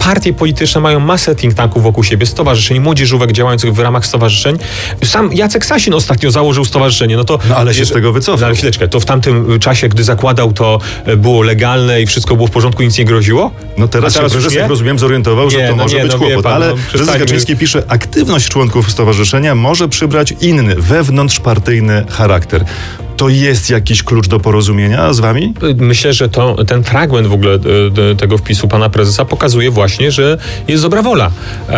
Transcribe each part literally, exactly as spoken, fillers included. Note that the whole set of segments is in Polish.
partie polityczne mają masę think tanków wokół siebie, stowarzyszeń, młodzieżówek działających w ramach stowarzyszeń. Sam Jacek Sasin ostatnio założył stowarzyszenie. No to no ale się z tego wycofał. No ale chwileczkę, to w tamtym czasie, gdy zakładał, to było legalne i wszystko było w porządku, nic nie groziło? No teraz, teraz się prezes, jak rozumiem, zorientował, nie, że to no może nie, być no kłopot. Pan, ale no, prezes Kaczyński pisze, aktywność członków stowarzyszenia może przybrać inny, wewnątrzpartyjny charakter. To jest jakiś klucz do porozumienia z wami? Myślę, że to, ten fragment w ogóle tego wpisu pana prezesa pokazuje właśnie, że jest dobra wola.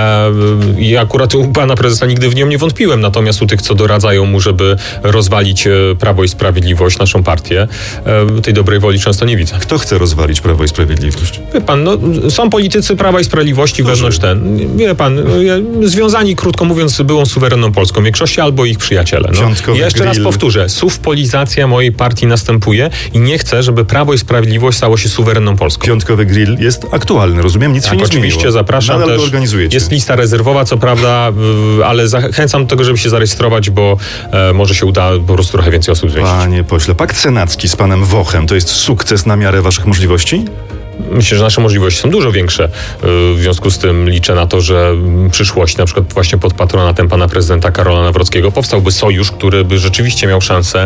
I akurat u pana prezesa nigdy w nią nie wątpiłem, natomiast u tych, co doradzają mu, żeby rozwalić Prawo i Sprawiedliwość, naszą partię, tej dobrej woli często nie widzę. Kto chce rozwalić Prawo i Sprawiedliwość? Wie pan, no, są politycy Prawa i Sprawiedliwości Dobrze. wewnątrz ten. Wie pan, związani, krótko mówiąc, z byłą suwerenną Polską większości albo ich przyjaciele. No. Ja jeszcze grill. raz powtórzę, słów polityki mojej partii następuje i nie chcę, żeby Prawo i Sprawiedliwość stało się suwerenną Polską. Piątkowy grill jest aktualny, rozumiem? Nic tak, się nie oczywiście, zmieniło. Zapraszam Nadal też. to organizujecie. Jest lista rezerwowa, co prawda, ale zachęcam do tego, żeby się zarejestrować, bo e, może się uda po prostu trochę więcej osób zmieścić. Panie pośle, pakt senacki z panem Wochem to jest sukces na miarę waszych możliwości? Myślę, że nasze możliwości są dużo większe. W związku z tym liczę na to, że w przyszłości, na przykład właśnie pod patronatem pana prezydenta Karola Nawrockiego, powstałby sojusz, który by rzeczywiście miał szansę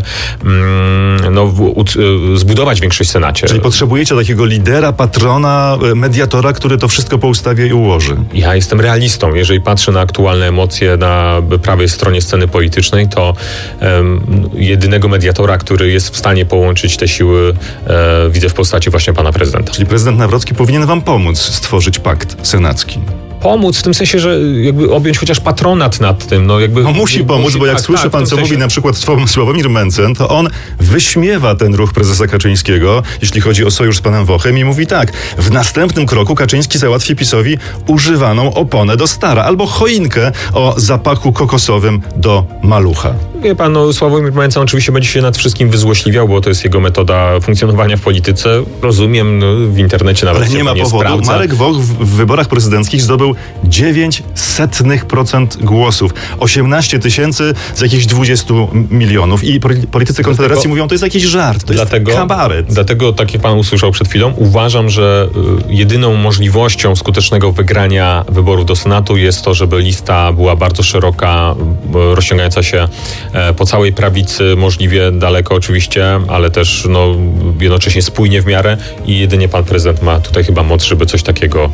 mm, no, w, u, zbudować większość w Senacie. Czyli potrzebujecie takiego lidera, patrona, mediatora, który to wszystko po ustawie i ułoży. Ja jestem realistą. Jeżeli patrzę na aktualne emocje na prawej stronie sceny politycznej, to um, jedynego mediatora, który jest w stanie połączyć te siły, e, widzę w postaci właśnie pana prezydenta. Czyli prezydent Nawrocki powinien wam pomóc stworzyć pakt senacki. Pomóc w tym sensie, że jakby objąć chociaż patronat nad tym. No, jakby, no musi pomóc, musi, bo jak tak, słyszy tak, pan, co sensie... mówi na przykład Sławomir Mencen, to on wyśmiewa ten ruch prezesa Kaczyńskiego, jeśli chodzi o sojusz z panem Wochem i mówi tak, w następnym kroku Kaczyński załatwi PiS-owi używaną oponę do stara albo choinkę o zapachu kokosowym do malucha. Wie pan, no, Sławomir Mencen oczywiście będzie się nad wszystkim wyzłośliwiał, bo to jest jego metoda funkcjonowania w polityce. Rozumiem, no, w internecie nawet Ale nie ma nie powodu. Sprawdza. Marek Woch w, w wyborach prezydenckich zdobył dziewięć setnych procent głosów. osiemnaście tysięcy z jakichś dwudziestu milionów. I politycy Konfederacji dlatego, mówią, to jest jakiś żart, to dlatego, jest kabaret. Dlatego, tak jak pan usłyszał przed chwilą, uważam, że y, jedyną możliwością skutecznego wygrania wyborów do Senatu jest to, żeby lista była bardzo szeroka, y, rozciągająca się y, po całej prawicy, możliwie daleko oczywiście, ale też no, jednocześnie spójnie w miarę i jedynie pan prezydent ma tutaj chyba moc, żeby coś takiego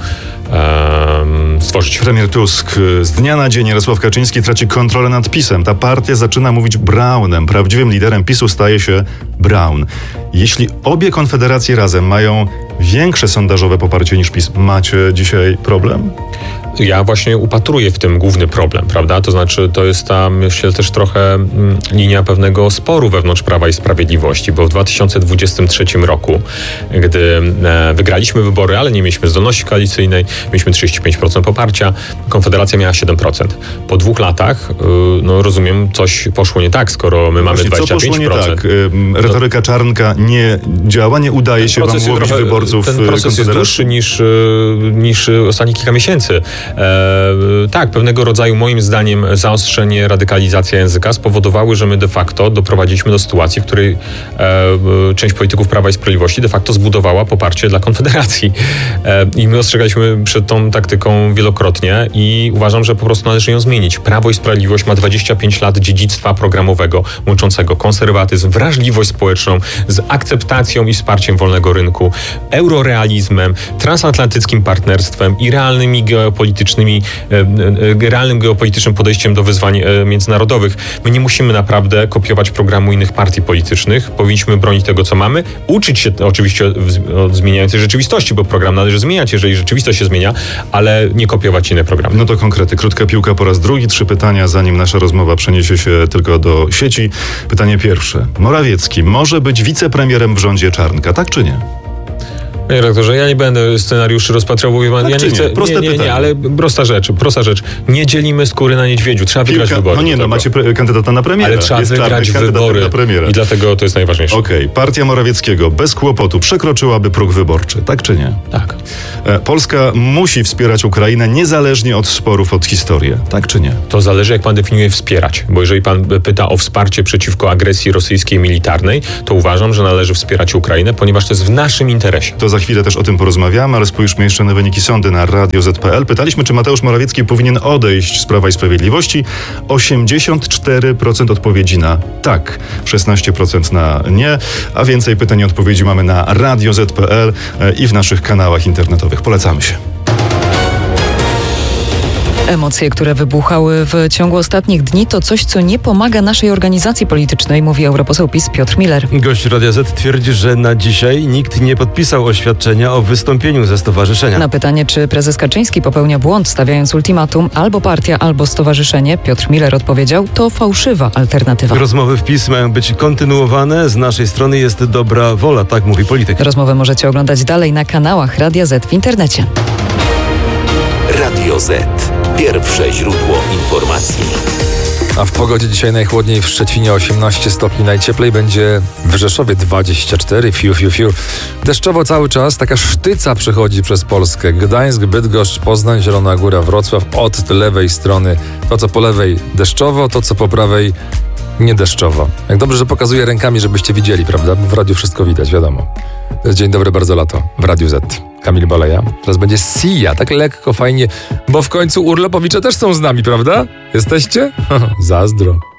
y, stworzyć. Premier Tusk. Z dnia na dzień Jarosław Kaczyński traci kontrolę nad PiS-em. Ta partia zaczyna mówić Braunem. Prawdziwym liderem PiS-u staje się Braun. Jeśli obie konfederacje razem mają większe sondażowe poparcie niż PiS, macie dzisiaj problem? Ja właśnie upatruję w tym główny problem, prawda? To znaczy, to jest ta, myślę, też trochę mm, linia pewnego sporu wewnątrz Prawa i Sprawiedliwości, bo w dwa tysiące dwudziestym trzecim roku, gdy e, wygraliśmy wybory, ale nie mieliśmy zdolności koalicyjnej, mieliśmy trzydzieści pięć procent poparcia, Konfederacja miała siedem procent. Po dwóch latach, y, no rozumiem, coś poszło nie tak, skoro my mamy dwadzieścia pięć procent. Co poszło nie tak? Y, retoryka Czarnka nie działa, nie udaje się wam łowić wyborców Ten proces jest dłuższy niż, niż ostatnie kilka miesięcy. E, tak, pewnego rodzaju, moim zdaniem, zaostrzenie, radykalizacja języka spowodowały, że my de facto doprowadziliśmy do sytuacji, w której e, część polityków Prawa i Sprawiedliwości de facto zbudowała poparcie dla Konfederacji. E, I my ostrzegaliśmy przed tą taktyką wielokrotnie i uważam, że po prostu należy ją zmienić. Prawo i Sprawiedliwość ma dwadzieścia pięć lat dziedzictwa programowego łączącego konserwatyzm, wrażliwość społeczną z akceptacją i wsparciem wolnego rynku, eurorealizmem, transatlantyckim partnerstwem i realnymi geopolitycznymi, e, realnym geopolitycznym podejściem do wyzwań e, międzynarodowych. My nie musimy naprawdę kopiować programu innych partii politycznych. Powinniśmy bronić tego, co mamy, uczyć się oczywiście od zmieniającej rzeczywistości, bo program należy zmieniać, jeżeli rzeczywistość się zmienia, ale nie kopiować inne programy. No to konkrety. Krótka piłka po raz drugi. Trzy pytania, zanim nasza rozmowa przeniesie się tylko do sieci. Pytanie pierwsze. Morawiecki może być wicepremierem w rządzie Czarnka, tak czy nie? Panie redaktorze, ja nie będę scenariuszy rozpatrywał. Tak ja nie chcę. Proste nie, nie, pytanie. nie, ale prosta rzecz, prosta rzecz. Nie dzielimy skóry na niedźwiedziu. Trzeba Piłka, wygrać wybory. No nie, no macie pre- kandydata na premiera. Ale trzeba jest wygrać wybory. Na premiera. I dlatego to jest najważniejsze. Okej, okay. Partia Morawieckiego bez kłopotu przekroczyłaby próg wyborczy, tak czy nie? Tak. E, Polska musi wspierać Ukrainę niezależnie od sporów, od historii, tak czy nie? To zależy, jak pan definiuje wspierać. Bo jeżeli pan pyta o wsparcie przeciwko agresji rosyjskiej militarnej, to uważam, że należy wspierać Ukrainę, ponieważ to jest w naszym interesie. To za chwilę też o tym porozmawiamy, ale spójrzmy jeszcze na wyniki sądy na Radio Z kropka pe el. Pytaliśmy, czy Mateusz Morawiecki powinien odejść z Prawa i Sprawiedliwości. osiemdziesiąt cztery procent odpowiedzi na tak, szesnaście procent na nie, a więcej pytań i odpowiedzi mamy na Radio Z kropka pe el i w naszych kanałach internetowych. Polecamy się. Emocje, które wybuchały w ciągu ostatnich dni, to coś, co nie pomaga naszej organizacji politycznej, mówi europoseł PiS Piotr Miller. Gość Radia Z twierdzi, że na dzisiaj nikt nie podpisał oświadczenia o wystąpieniu ze stowarzyszenia. Na pytanie, czy prezes Kaczyński popełnia błąd, stawiając ultimatum albo partia, albo stowarzyszenie, Piotr Miller odpowiedział, to fałszywa alternatywa. Rozmowy w PiS mają być kontynuowane. Z naszej strony jest dobra wola, tak mówi polityk. Rozmowę możecie oglądać dalej na kanałach Radia Z w internecie. Radio Z. Pierwsze źródło informacji. A w pogodzie dzisiaj najchłodniej w Szczecinie osiemnaście stopni, najcieplej będzie w Rzeszowie dwadzieścia cztery, fiu, fiu, fiu. Deszczowo cały czas, taka sztyca przechodzi przez Polskę. Gdańsk, Bydgoszcz, Poznań, Zielona Góra, Wrocław. Od lewej strony to, co po lewej deszczowo, to, co po prawej nie deszczowo. Jak dobrze, że pokazuję rękami, żebyście widzieli, prawda? Bo w radiu wszystko widać, wiadomo. To jest Dzień Dobry, bardzo lato w Radiu Z. Kamil Baleja. Teraz będzie Sia, tak lekko, fajnie, bo w końcu urlopowicze też są z nami, prawda? Jesteście? Zazdro.